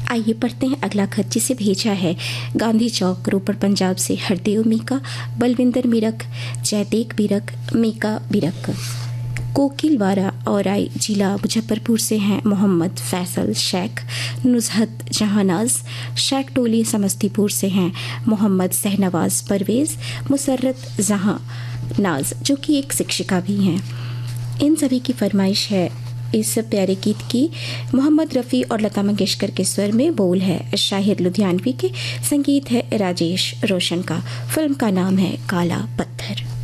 आइए पढ़ते हैं अगला खत, जिसे भेजा है गांधी चौक, रोपड़, पंजाब से हरदेव मीका, बलविंदर मीरक, जयदेक बीरक, मीका बीरक। कोकिलवारा और जिला मुजफ्फरपुर से हैं मोहम्मद फैसल शेख, नुजहत जहानाज शेख टोली समस्तीपुर से हैं मोहम्मद सहनवाज परवेज़, मुसर्रत जहां नाज जो कि एक शिक्षिका भी हैं। इन सभी की फरमाइश है इस प्यारे गीत की। मोहम्मद रफ़ी और लता मंगेशकर के स्वर में, बोल है शाहिर लुधियानवी के, संगीत है राजेश रोशन का। फिल्म का नाम है काला पत्थर।